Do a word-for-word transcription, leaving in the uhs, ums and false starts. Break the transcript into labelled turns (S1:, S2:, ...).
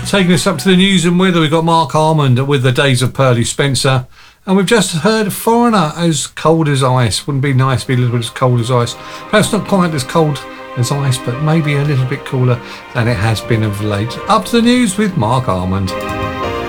S1: Taking us up to the news and weather, we've got Mark Armand with The Days of Pearly Spencer. And we've just heard Foreigner, As Cold as Ice. Wouldn't be nice to be a little bit as cold as ice. Perhaps not quite as cold as ice, but maybe a little bit cooler than it has been of late. Up to the news with Mark Armand.